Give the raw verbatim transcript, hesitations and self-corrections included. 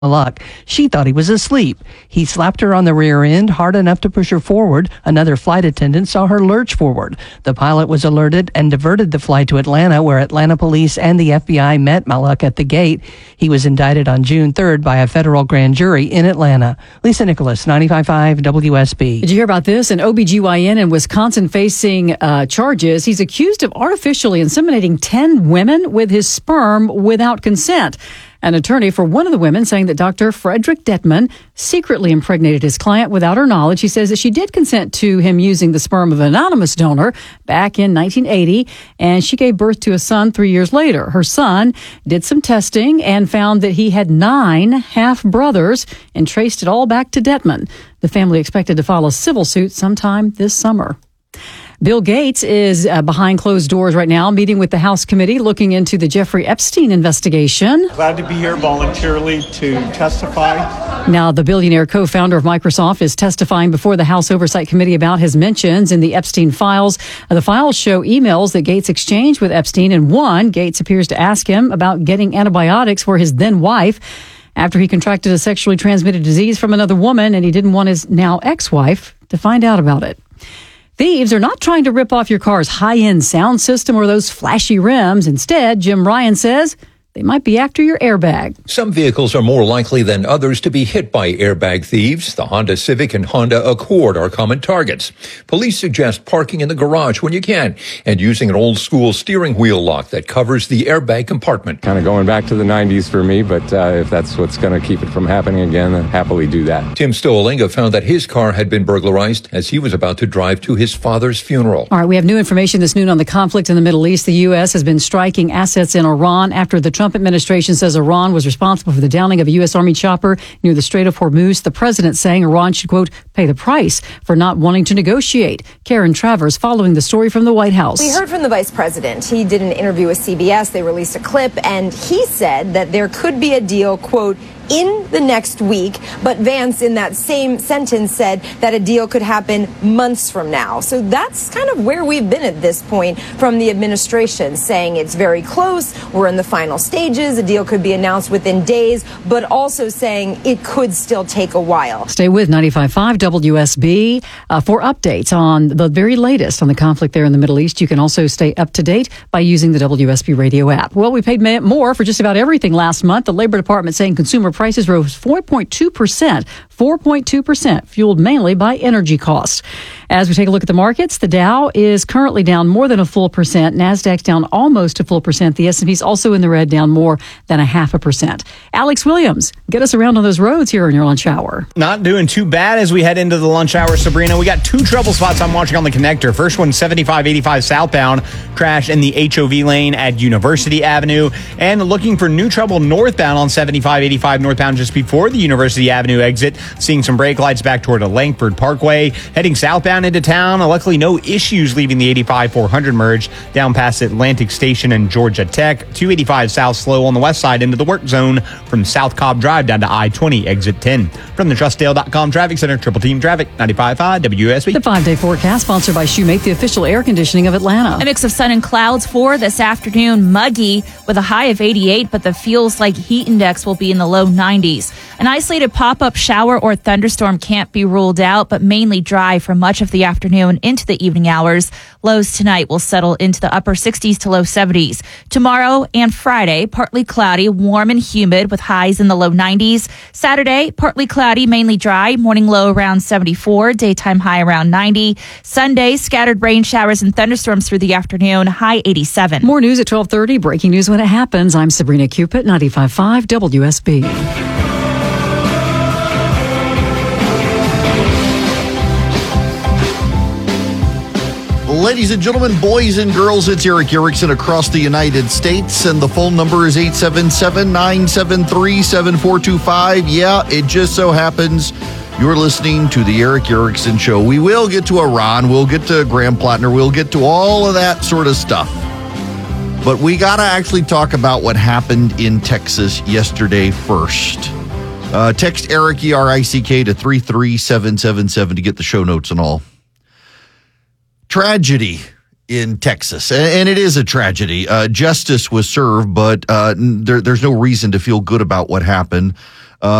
Malak. She thought he was asleep. He slapped her on the rear end hard enough to push her forward. Another flight attendant saw her lurch forward. The pilot was alerted and diverted the flight to Atlanta, where Atlanta police and the F B I met Malak at the gate. He was indicted on June third by a federal grand jury in Atlanta. Lisa Nicholas, ninety-five point five W S B. Did you hear about this? An O B G Y N in Wisconsin facing uh, charges. He's accused of artificially inseminating ten women with his sperm without consent. An attorney for one of the women saying that Doctor Frederick Detman secretly impregnated his client without her knowledge. He says that she did consent to him using the sperm of an anonymous donor back in nineteen eighty, and she gave birth to a son three years later. Her son did some testing and found that he had nine half-brothers and traced it all back to Detman. The family expected to file a civil suit sometime this summer. Bill Gates is uh, behind closed doors right now, meeting with the House committee looking into the Jeffrey Epstein investigation. Glad to be here voluntarily to testify. Now, the billionaire co-founder of Microsoft is testifying before the House Oversight Committee about his mentions in the Epstein files. Uh, the files show emails that Gates exchanged with Epstein, and one, Gates appears to ask him about getting antibiotics for his then wife after he contracted a sexually transmitted disease from another woman, and he didn't want his now ex-wife to find out about it. Thieves are not trying to rip off your car's high-end sound system or those flashy rims. Instead, Jim Ryan says they might be after your airbag. Some vehicles are more likely than others to be hit by airbag thieves. The Honda Civic and Honda Accord are common targets. Police suggest parking in the garage when you can and using an old-school steering wheel lock that covers the airbag compartment. Kind of going back to the nineties for me, but uh, if that's what's going to keep it from happening again, I'd happily do that. Tim Stolinga found that his car had been burglarized as he was about to drive to his father's funeral. All right, we have new information this noon on the conflict in the Middle East. The U S has been striking assets in Iran after the Trump administration says Iran was responsible for the downing of a U S Army chopper near the Strait of Hormuz. The president saying Iran should, quote, pay the price for not wanting to negotiate. Karen Travers following the story from the White House. We heard from the vice president. He did an interview with C B S. They released a clip, and he said that there could be a deal, quote, in the next week. But Vance, in that same sentence, said that a deal could happen months from now. So that's kind of where we've been at this point from the administration, saying it's very close. We're in the final stages. A deal could be announced within days, but also saying it could still take a while. Stay with ninety-five point five W S B uh, for updates on the very latest on the conflict there in the Middle East. You can also stay up to date by using the W S B radio app. Well, we paid more for just about everything last month. The Labor Department saying consumer prices rose four point two percent, four point two percent, fueled mainly by energy costs. As we take a look at the markets, the Dow is currently down more than a full percent. NASDAQ's down almost a full percent. The S and P's also in the red, down more than a half a percent. Alex Williams, get us around on those roads here in your lunch hour. Not doing too bad as we head into the lunch hour, Sabrina. We got two trouble spots I'm watching on the connector. First one, seventy-five eighty-five southbound, crash in the H O V lane at University Avenue. And looking for new trouble northbound on seventy-five eighty-five northbound just before the University Avenue exit. Seeing some brake lights back toward a Langford Parkway. Heading southbound into town. Luckily, no issues leaving the eighty-five four hundred merge down past Atlantic Station and Georgia Tech. two eighty-five south slow on the west side into the work zone from South Cobb Drive down to I twenty exit ten. From the trust dale dot com Traffic Center, Triple Team Traffic, ninety-five point five W S B. The five-day forecast sponsored by Shoemate, the official air conditioning of Atlanta. A mix of sun and clouds for this afternoon. Muggy with a high of eighty-eight, but the feels like heat index will be in the low nineties. An isolated pop-up shower or thunderstorm can't be ruled out, but mainly dry for much of the afternoon into the evening hours. Lows tonight will settle into the upper sixties to low seventies. Tomorrow and Friday, partly cloudy, warm and humid with highs in the low nineties. Saturday, partly cloudy, mainly dry, morning low around seventy-four, daytime high around ninety. Sunday, scattered rain showers and thunderstorms through the afternoon, high eighty-seven. More news at twelve thirty, breaking news when it happens. I'm Sabrina Cupid, ninety-five point five W S B. Ladies and gentlemen, boys and girls, it's Eric Erickson across the United States, and the phone number is eight seven seven, nine seven three, seven four two five. Yeah, it just so happens you're listening to the Eric Erickson Show. We will get to Iran, we'll get to Graham Plattner, we'll get to all of that sort of stuff. But we got to actually talk about what happened in Texas yesterday first. Uh, text Eric, E R I C K, to three three seven seven seven to get the show notes and all. Tragedy in Texas, and it is a tragedy. Uh, justice was served, but uh, there, there's no reason to feel good about what happened.